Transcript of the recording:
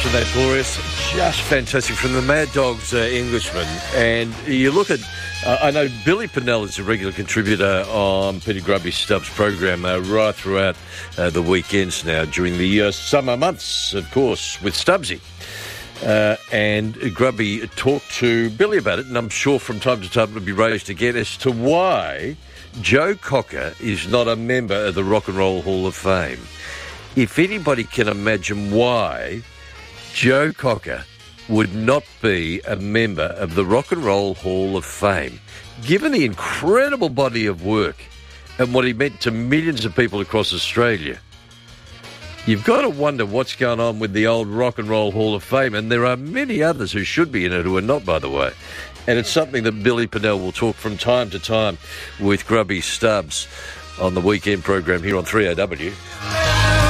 Wasn't that glorious? Just fantastic from the Mad Dogs Englishman. And you look at, I know Billy Pinnell is a regular contributor on Peter Grubby Stubbs' program right throughout the weekends now during the summer months, of course, with Stubbsy. And Grubby talked to Billy about it, and I'm sure from time to time it'll be raised again as to why Joe Cocker is not a member of the Rock and Roll Hall of Fame. If anybody can imagine why Joe Cocker would not be a member of the Rock and Roll Hall of Fame, given the incredible body of work and what he meant to millions of people across Australia, you've got to wonder what's going on with the old Rock and Roll Hall of Fame, and there are many others who should be in it who are not, by the way. And it's something that Billy Pinnell will talk from time to time with Grubby Stubbs on the weekend program here on 3AW.